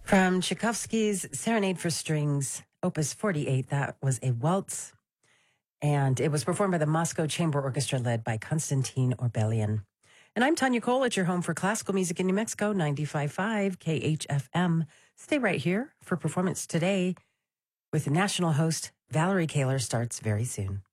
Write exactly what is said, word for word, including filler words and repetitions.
From Tchaikovsky's Serenade for Strings, Opus forty-eight, that was a waltz, and it was performed by the Moscow Chamber Orchestra led by Konstantin Orbelian. And I'm Tanya Cole at your home for classical music in New Mexico, ninety-five point five K H F M. Stay right here for Performance Today with national host Valerie Kaler starts very soon.